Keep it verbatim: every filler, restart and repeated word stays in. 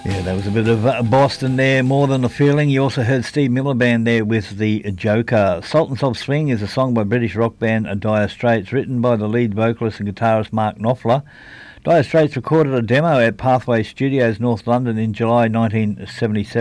Yeah, that was a bit of uh, Boston there, More Than a Feeling. You also heard Steve Miller Band there with The Joker. Sultans of Swing is a song by British rock band Dire Straits, written by the lead vocalist and guitarist Mark Knopfler. Dire Straits recorded a demo at Pathway Studios, North London in July nineteen seventy-seven.